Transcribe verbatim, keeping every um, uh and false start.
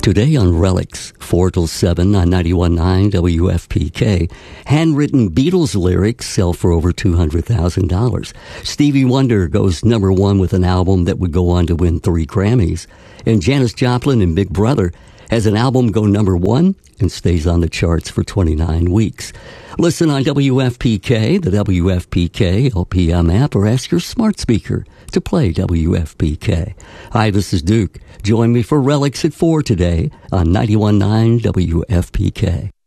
Today on Relics, four till seven on ninety-one point nine W F P K, handwritten Beatles lyrics sell for over two hundred thousand dollars. Stevie Wonder goes number one with an album that would go on to win three Grammys. And Janis Joplin in Big Brother has an album go number one and stays on the charts for twenty-nine weeks. Listen on W F P K, the W F P K L P M app, or ask your smart speaker to play W F P K. Hi, this is Duke. Join me for Relics at four today on ninety-one point nine W F P K.